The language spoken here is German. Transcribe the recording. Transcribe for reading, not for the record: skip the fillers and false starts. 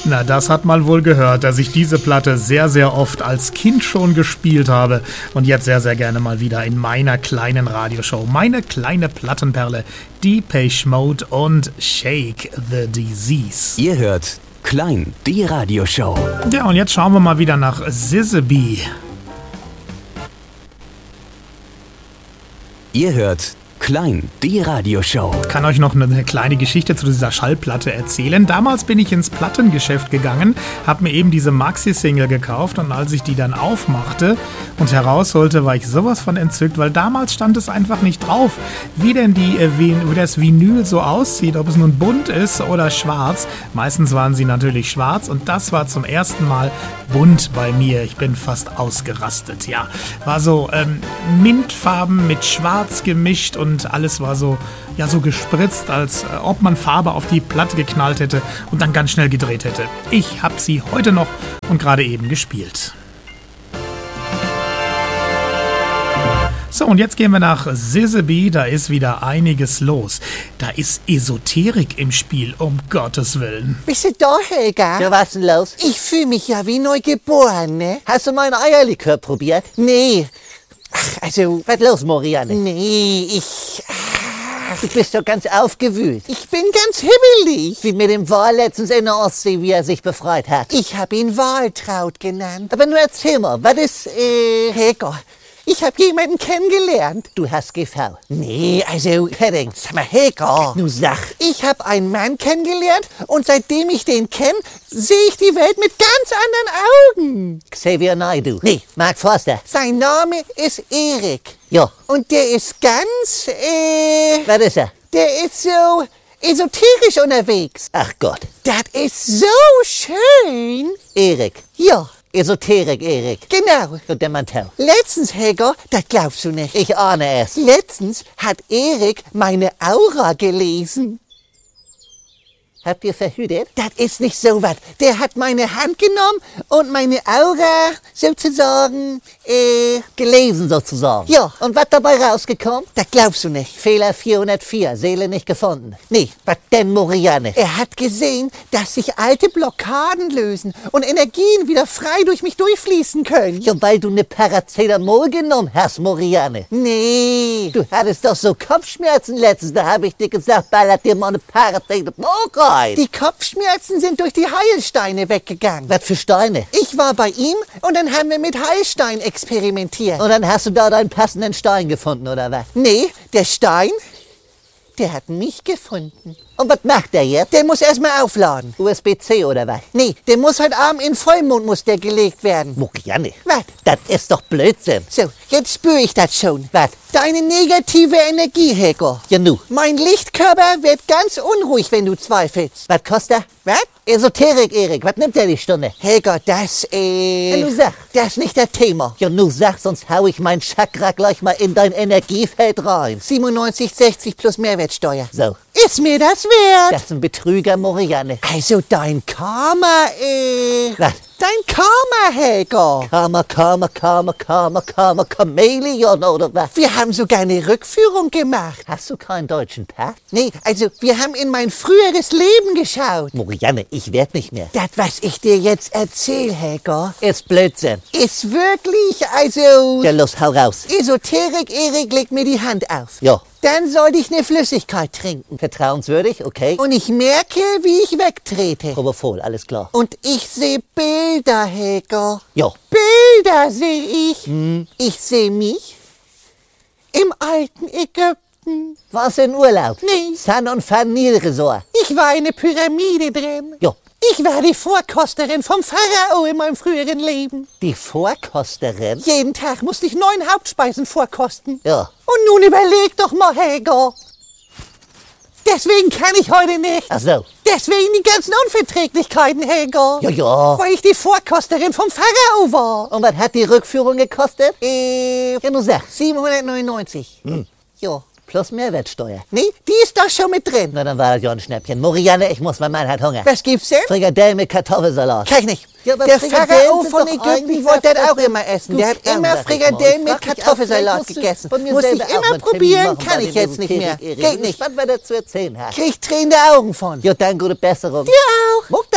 Na, das hat man wohl gehört, dass ich diese Platte sehr, sehr oft als Kind schon gespielt habe und jetzt sehr, sehr gerne mal wieder in meiner kleinen Radioshow. Meine kleine Plattenperle, Depeche Mode und Shake the Disease. Ihr hört Klein, die Radioshow. Ja, und jetzt schauen wir mal wieder nach Sizzeby. Ihr hört Klein, die Radioshow. Ich kann euch noch eine kleine Geschichte zu dieser Schallplatte erzählen. Damals bin ich ins Plattengeschäft gegangen, habe mir eben diese Maxi-Single gekauft und als ich die dann aufmachte und herausholte, war ich sowas von entzückt, weil damals stand es einfach nicht drauf, wie denn wie das Vinyl so aussieht, ob es nun bunt ist oder schwarz. Meistens waren sie natürlich schwarz und das war zum ersten Mal bunt bei mir. Ich bin fast ausgerastet, ja. War so Mintfarben mit schwarz gemischt und alles war so, ja, so gespritzt, als ob man Farbe auf die Platte geknallt hätte und dann ganz schnell gedreht hätte. Ich habe sie heute noch und gerade eben gespielt. So, und jetzt gehen wir nach Sizzeby, da ist wieder einiges los. Da ist Esoterik im Spiel, um Gottes Willen. Bist du da, Helga? Ja, was denn los? Ich fühle mich ja wie neugeboren, ne? Hast du mein Eierlikör probiert? Nee. Ach, also, Was los, Moriane? nee, Du bist doch ganz aufgewühlt. ich bin ganz hibbelig. Wie mit dem Wal letztens in der Ostsee, wie er sich befreit hat. Ich habe ihn Waltraud genannt. Aber nur erzähl mal, was ist, Helga, ich habe jemanden kennengelernt. Du hast GV. Nee, also, Padding. sag mal, Helga. Nu sag. Ich habe einen Mann kennengelernt und seitdem ich den kenne, sehe ich die Welt mit ganz anderen Augen. Xavier Naidoo. Nee. Mark Forster. Sein Name ist Erik. Ja. Und der ist ganz, Was ist er? der ist so esoterisch unterwegs. Ach Gott. Das ist so schön. Erik. Ja, Esoterik, Erik. genau. Und der Mantel. Letztens, Helga, das glaubst du nicht. Ich ahne es. Letztens hat Erik meine Aura gelesen. Habt ihr verhütet? Das ist nicht so was. Der hat meine Hand genommen und meine Aura sozusagen, Gelesen sozusagen. Ja. Und was dabei rausgekommen? das glaubst du nicht. Fehler 404, Seele nicht gefunden. Nee, Was denn, Moriane? er hat gesehen, dass sich alte Blockaden lösen und Energien wieder frei durch mich durchfließen können. Ja, weil du ne Paracetamol genommen hast, Moriane. Nee. Du hattest doch so Kopfschmerzen letztens, da habe ich dir gesagt, ballert dir mal ne Paracetamol rein. Die Kopfschmerzen sind durch die Heilsteine weggegangen. Was für Steine? Ich war bei ihm und dann haben wir mit Heilstein experimentiert. Und dann hast du da deinen passenden Stein gefunden, oder was? Nee, der Stein, der hat mich gefunden. Und was macht der jetzt? Der muss erstmal aufladen. USB-C oder was? Nee, der muss heute Abend in Vollmond muss der gelegt werden. Moriane. Was? Das ist doch Blödsinn. So, jetzt spüre ich das schon. Was? Deine negative Energie, Helga. Ja, nu. Mein Lichtkörper wird ganz unruhig, wenn du zweifelst. Was kostet er? Was? Esoterik, Erik. Was nimmt der die Stunde? Helga, das, Ja, nu sag. das ist nicht das Thema. Ja, nu sag, sonst hau ich mein Chakra gleich mal in dein Energiefeld rein. 97,60 plus Mehrwertsteuer. So. Ist mir das wert? Das ist ein Betrüger, Moriane. Also dein Karma, Was? Dein Karma, Helga. Chameleon oder was? Wir haben sogar eine Rückführung gemacht. Hast du keinen deutschen Pass? Nee, also wir haben in mein früheres Leben geschaut. Moriane, ich werd nicht mehr. Das, was ich dir jetzt erzähl, Helga, Ist Blödsinn. ist wirklich, also... Ja, los, hau raus. Esoterik, Erik legt mir die Hand auf. Ja. Dann sollte ich eine Flüssigkeit trinken. Vertrauenswürdig, okay. Und ich merke, wie ich wegtrete. Propofol, alles klar. Und ich sehe Bilder, Helga. Ja. Bilder sehe ich. Ich sehe mich im alten Ägypten. Warst du in Urlaub? Nee. San und Fan Nil Resort. Ich war in eine Pyramide drin. Ja. Ich war die Vorkosterin vom Pharao in meinem früheren Leben. Die Vorkosterin? Jeden Tag musste ich 9 Hauptspeisen vorkosten. Ja. Und nun überleg doch mal, Helga. Deswegen kann ich heute nicht. Ach so. Deswegen die ganzen Unverträglichkeiten, Helga. Ja, ja. Weil ich die Vorkosterin vom Pharao war. Und was hat die Rückführung gekostet? Ja, nu sag. 799. Ja. Plus Mehrwertsteuer. Nee, die ist doch schon mit drin. Na, dann war das ja ein Schnäppchen. Moriane, ich muss, mein Mann hat Hunger. Was gibt's denn? Frikadellen mit Kartoffelsalat. Kann ich nicht. Ja, aber Der Frikadellen Pharao sind von doch Ägypten eigentlich wollte das was, auch immer essen. du Der hat Kern, immer sag ich mal. Frikadellen Ich mit frag dich auch, Kartoffelsalat vielleicht musst du gegessen. von mir Muss ich selber auch mal immer einen Termin probieren, machen kann bei ich den jetzt nicht mehr. Esoterik-Erik. Geht nicht. Was wir dazu erzählen haben. Krieg ich tränende Augen von. Ja, dann gute Besserung. Dir auch. Muck